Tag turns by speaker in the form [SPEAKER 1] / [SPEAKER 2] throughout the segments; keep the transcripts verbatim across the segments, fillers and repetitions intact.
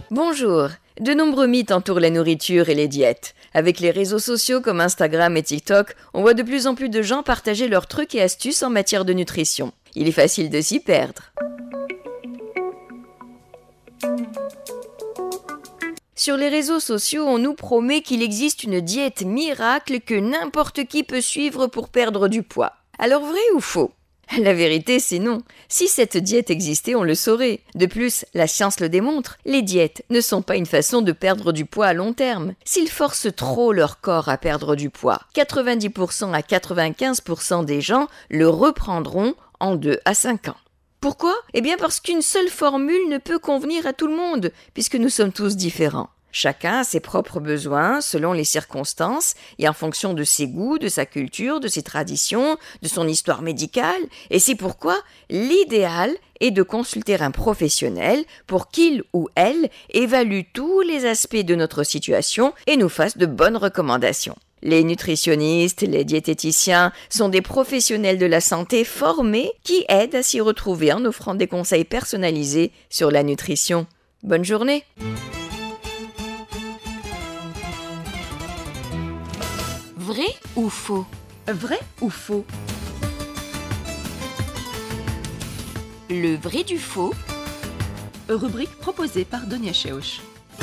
[SPEAKER 1] Bonjour. De nombreux mythes entourent la nourriture et les diètes. Avec les réseaux sociaux comme Instagram et TikTok, on voit de plus en plus de gens partager leurs trucs et astuces en matière de nutrition. Il est facile de s'y perdre. Sur les réseaux sociaux, on nous promet qu'il existe une diète miracle que n'importe qui peut suivre pour perdre du poids. Alors vrai ou faux ? La vérité, c'est non. Si cette diète existait, on le saurait. De plus, la science le démontre, les diètes ne sont pas une façon de perdre du poids à long terme. S'ils forcent trop leur corps à perdre du poids, quatre-vingt-dix pour cent à quatre-vingt-quinze pour cent des gens le reprendront en deux à cinq ans. Pourquoi ? Eh bien parce qu'une seule formule ne peut convenir à tout le monde, puisque nous sommes tous différents. Chacun a ses propres besoins selon les circonstances et en fonction de ses goûts, de sa culture, de ses traditions, de son histoire médicale. Et c'est pourquoi l'idéal est de consulter un professionnel pour qu'il ou elle évalue tous les aspects de notre situation et nous fasse de bonnes recommandations. Les nutritionnistes, les diététiciens sont des professionnels de la santé formés qui aident à s'y retrouver en offrant des conseils personnalisés sur la nutrition. Bonne journée! Vrai ou faux ?
[SPEAKER 2] Vrai ou faux ?
[SPEAKER 1] Le vrai du faux.
[SPEAKER 2] Rubrique proposée par Donia Cheouch.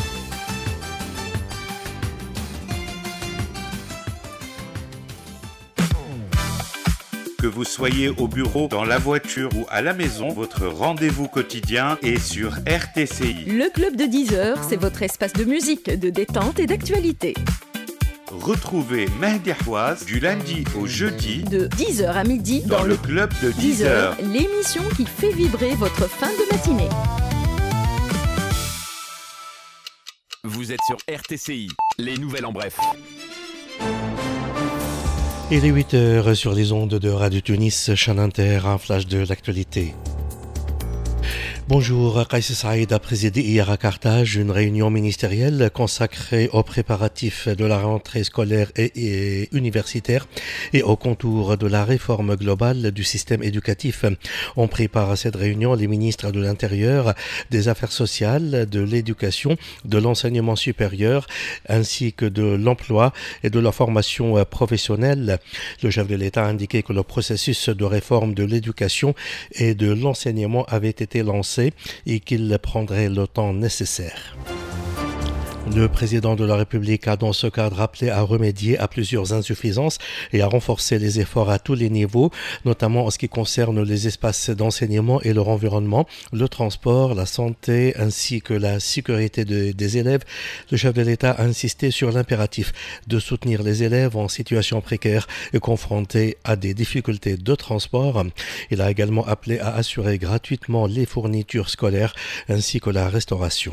[SPEAKER 3] Que vous soyez au bureau, dans la voiture ou à la maison, votre rendez-vous quotidien est sur R T C I.
[SPEAKER 2] Le club de dix heures, c'est votre espace de musique, de détente et d'actualité.
[SPEAKER 3] Retrouvez Mehdi Houaz du lundi au jeudi
[SPEAKER 2] de dix heures à midi
[SPEAKER 3] dans, dans le club de dix heures,
[SPEAKER 2] l'émission qui fait vibrer votre fin de matinée.
[SPEAKER 4] Vous êtes sur R T C I, les nouvelles en bref.
[SPEAKER 5] Il est huit heures sur les ondes de Radio Tunis, Chaîne Inter, un flash de l'actualité. Bonjour, Kais Saïd a présidé hier à Carthage une réunion ministérielle consacrée aux préparatifs de la rentrée scolaire et, et universitaire et au contour de la réforme globale du système éducatif. Ont pris part à cette réunion les ministres de l'Intérieur, des Affaires sociales, de l'Éducation, de l'Enseignement supérieur ainsi que de l'Emploi et de la formation professionnelle. Le chef de l'État a indiqué que le processus de réforme de l'éducation et de l'enseignement avait été lancé et qu'il prendrait le temps nécessaire. Le président de la République a dans ce cadre appelé à remédier à plusieurs insuffisances et à renforcer les efforts à tous les niveaux, notamment en ce qui concerne les espaces d'enseignement et leur environnement, le transport, la santé ainsi que la sécurité de, des élèves. Le chef de l'État a insisté sur l'impératif de soutenir les élèves en situation précaire et confrontés à des difficultés de transport. Il a également appelé à assurer gratuitement les fournitures scolaires ainsi que la restauration.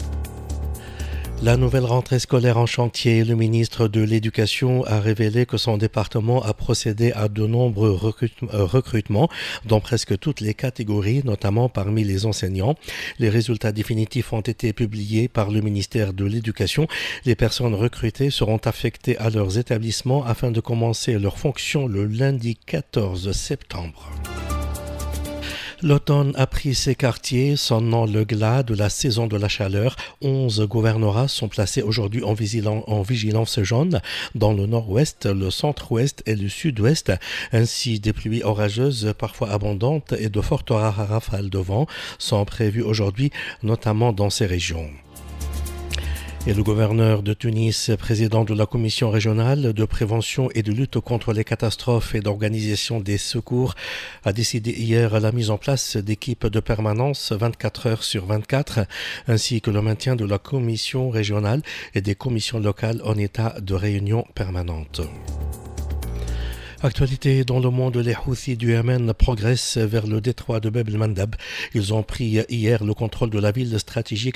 [SPEAKER 5] La nouvelle rentrée scolaire en chantier, le ministre de l'Éducation a révélé que son département a procédé à de nombreux recrutements dans presque toutes les catégories, notamment parmi les enseignants. Les résultats définitifs ont été publiés par le ministère de l'Éducation. Les personnes recrutées seront affectées à leurs établissements afin de commencer leurs fonctions le lundi quatorze septembre. L'automne a pris ses quartiers, sonnant le glas de la saison de la chaleur. Onze gouvernorats sont placés aujourd'hui en, vigilan- en vigilance jaune dans le nord-ouest, le centre-ouest et le sud-ouest. Ainsi, des pluies orageuses parfois abondantes et de fortes rafales de vent sont prévues aujourd'hui, notamment dans ces régions. Et le gouverneur de Tunis, président de la commission régionale de prévention et de lutte contre les catastrophes et d'organisation des secours, a décidé hier la mise en place d'équipes de permanence vingt-quatre heures sur vingt-quatre, ainsi que le maintien de la commission régionale et des commissions locales en état de réunion permanente. Actualité dans le monde, les Houthis du Yémen progressent vers le détroit de Bab el-Mandab. Ils ont pris hier le contrôle de la ville stratégique